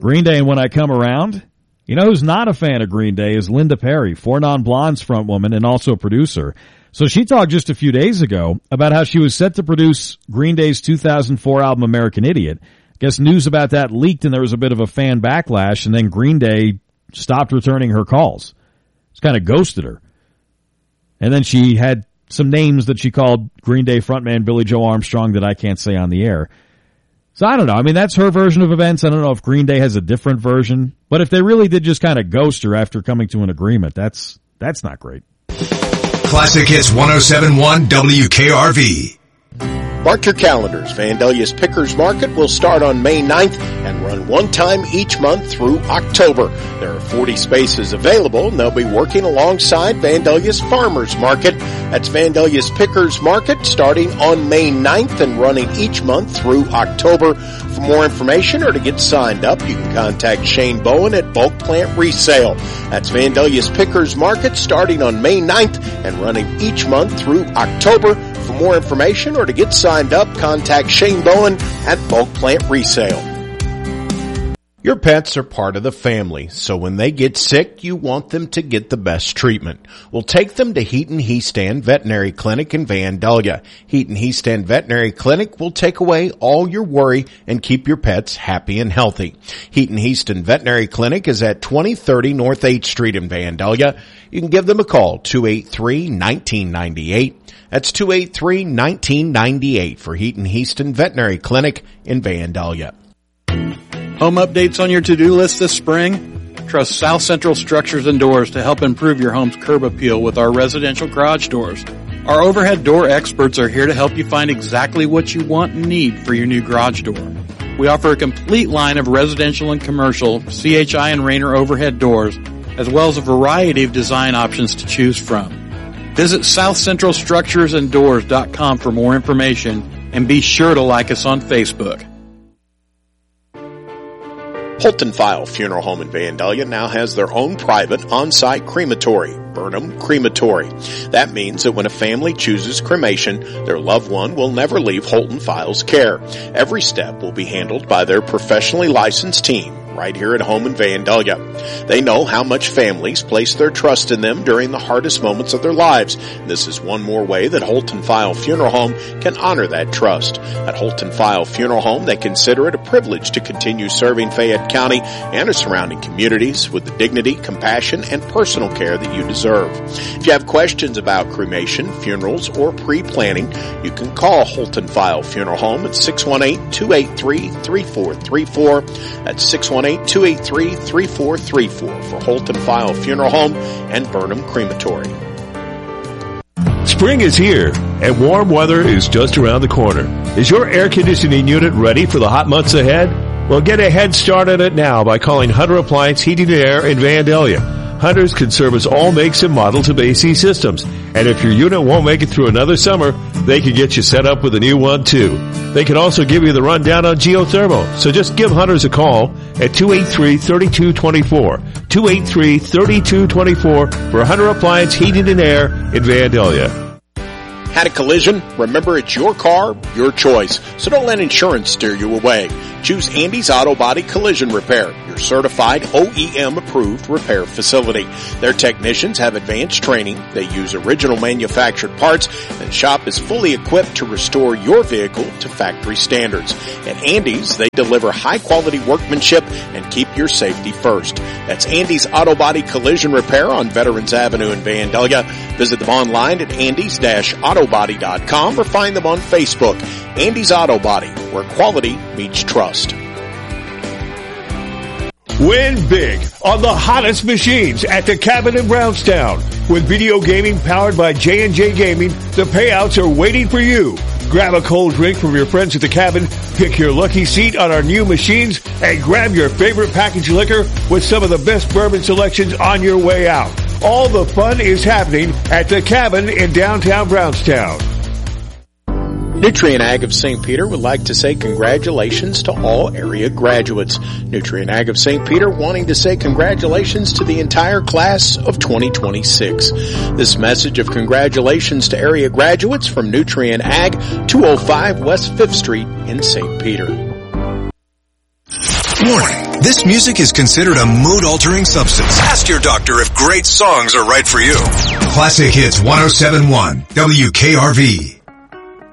Green Day and When I Come Around. You know who's not a fan of Green Day is Linda Perry, Four Non Blondes frontwoman and also producer. So she talked just a few days ago about how she was set to produce Green Day's 2004 album American Idiot. I guess news about that leaked and there was a bit of a fan backlash, and then Green Day stopped returning her calls. It's kind of ghosted her. And then she had some names that she called Green Day frontman Billy Joe Armstrong that I can't say on the air. So I don't know. I mean, that's her version of events. I don't know if Green Day has a different version. But if they really did just kind of ghost her after coming to an agreement, that's not great. Classic Hits 107.1 WKRV. Mark your calendars. Vandalia's Pickers Market will start on May 9th and run one time each month through October. There are 40 spaces available, and they'll be working alongside Vandalia's Farmers Market. That's Vandalia's Pickers Market starting on May 9th and running each month through October. For more information or to get signed up, you can contact Shane Bowen at Bulk Plant Resale. That's Vandalia's Pickers Market starting on May 9th and running each month through October. For more information or to get signed up, contact Shane Bowen at Bulk Plant Resale. Your pets are part of the family, so when they get sick, you want them to get the best treatment. Well, take them to Heaton Heastan Veterinary Clinic in Vandalia. Heaton Heastan Veterinary Clinic will take away all your worry and keep your pets happy and healthy. Heaton Heastan Veterinary Clinic is at 2030 North 8th Street in Vandalia. You can give them a call, 283-1998. That's 283-1998 for Heaton Heastan Veterinary Clinic in Vandalia. Home updates on your to-do list this spring? Trust South Central Structures and Doors to help improve your home's curb appeal with our residential garage doors. Our overhead door experts are here to help you find exactly what you want and need for your new garage door. We offer a complete line of residential and commercial CHI and Rainer overhead doors, as well as a variety of design options to choose from. Visit SouthCentralStructuresandDoors.com for more information, and be sure to like us on Facebook. Holton File Funeral Home in Vandalia now has their own private on-site crematory, Burnham Crematory. That means that when a family chooses cremation, their loved one will never leave Holton File's care. Every step will be handled by their professionally licensed team right here at home in Vandalia. They know how much families place their trust in them during the hardest moments of their lives. This is one more way that Holton File Funeral Home can honor that trust. At Holton File Funeral Home, they consider it a privilege to continue serving Fayette County and its surrounding communities with the dignity, compassion, and personal care that you deserve. If you have questions about cremation, funerals, or pre-planning, you can call Holton File Funeral Home at 618-283-3434. That's 618-283-3434 for Holton File Funeral Home and Burnham Crematory. Spring is here, and warm weather is just around the corner. Is your air conditioning unit ready for the hot months ahead? Well, get a head start on it now by calling Hunter Appliance Heating and Air in Vandalia. Hunters can service all makes and models of AC systems, and if your unit won't make it through another summer, they can get you set up with a new one too. They can also give you the rundown on geothermal, so just give Hunters a call at 283-3224, 283-3224 for Hunter Appliance Heating and Air in Vandalia. Had a collision? Remember, it's your car, your choice. So don't let insurance steer you away. Choose Andy's Auto Body Collision Repair, your certified OEM-approved repair facility. Their technicians have advanced training. They use original manufactured parts, and the shop is fully equipped to restore your vehicle to factory standards. At Andy's, they deliver high-quality workmanship and keep your safety first. That's Andy's Auto Body Collision Repair on Veterans Avenue in Vandalia. Visit them online at andys-autobody.com or find them on Facebook. Andy's Auto Body, where quality meets trust. Win big on the hottest machines at the Cabin in Brownstown. With video gaming powered by J&J Gaming, the payouts are waiting for you. Grab a cold drink from your friends at the Cabin, pick your lucky seat on our new machines, and grab your favorite packaged liquor with some of the best bourbon selections on your way out. All the fun is happening at the Cabin in downtown Brownstown. Nutrien Ag of St. Peter would like to say congratulations to all area graduates. Nutrien Ag of St. Peter wanting to say congratulations to the entire class of 2026. This message of congratulations to area graduates from Nutrien Ag, 205 West 5th Street in St. Peter. Warning. This music is considered a mood-altering substance. Ask your doctor if great songs are right for you. Classic Hits 107.1 WKRV.